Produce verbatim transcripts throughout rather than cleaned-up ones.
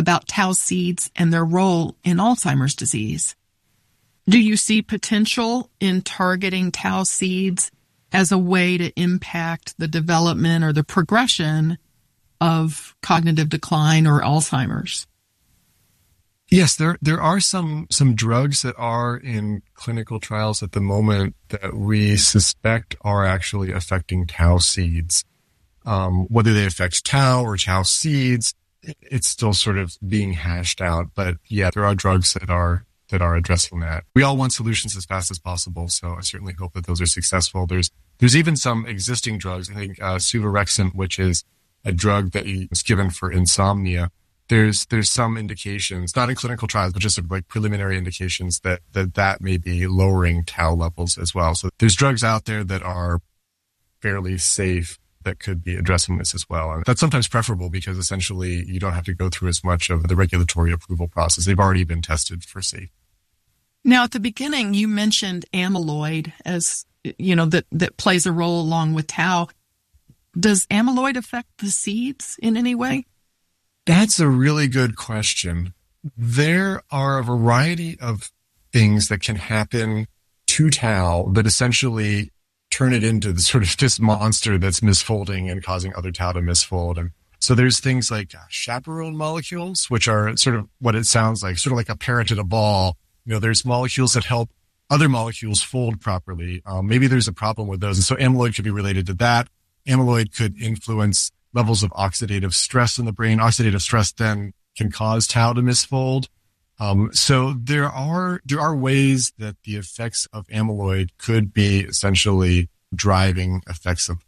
about tau seeds and their role in Alzheimer's disease. Do you see potential in targeting tau seeds as a way to impact the development or the progression of cognitive decline or Alzheimer's? Yes, there there are some some drugs that are in clinical trials at the moment that we suspect are actually affecting tau seeds. Um, whether they affect tau or tau seeds, it's still sort of being hashed out. But yeah, there are drugs that are that are addressing that. We all want solutions as fast as possible, so I certainly hope that those are successful. There's there's even some existing drugs. I think uh, suvorexant, which is a drug that is given for insomnia. There's there's some indications, not in clinical trials, but just sort of like preliminary indications that, that that may be lowering tau levels as well. So there's drugs out there that are fairly safe that could be addressing this as well. And that's sometimes preferable because essentially you don't have to go through as much of the regulatory approval process. They've already been tested for safety. Now, at the beginning, you mentioned amyloid as, you know, that, that plays a role along with tau. Does amyloid affect the seeds in any way? That's a really good question. There are a variety of things that can happen to tau that essentially turn it into the sort of this monster that's misfolding and causing other tau to misfold. And so there's things like uh, chaperone molecules, which are sort of what it sounds like, sort of like a parrot at a ball. You know, there's molecules that help other molecules fold properly. Um, maybe there's a problem with those. And so amyloid could be related to that. Amyloid could influence levels of oxidative stress in the brain. Oxidative stress then can cause tau to misfold. Um, so there are, there are ways that the effects of amyloid could be essentially driving effects of.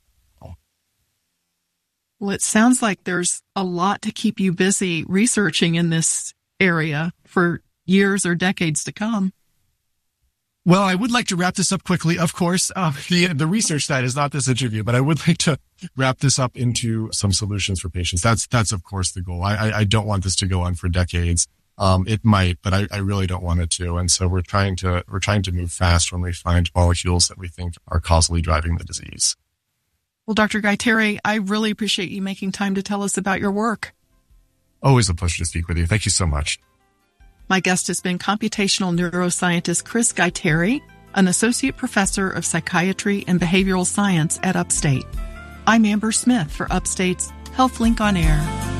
Well, it sounds like there's a lot to keep you busy researching in this area for years or decades to come. Well, I would like to wrap this up quickly. Of course, uh, the the research side is not this interview, but I would like to wrap this up into some solutions for patients. That's that's of course the goal. I I, I don't want this to go on for decades. Um, it might, but I, I really don't want it to. And so we're trying to we're trying to move fast when we find molecules that we think are causally driving the disease. Well, Doctor Gaitieri, I really appreciate you making time to tell us about your work. Always a pleasure to speak with you. Thank you so much. My guest has been computational neuroscientist Chris Gaitieri, an associate professor of psychiatry and behavioral science at Upstate. I'm Amber Smith for Upstate's HealthLink on Air.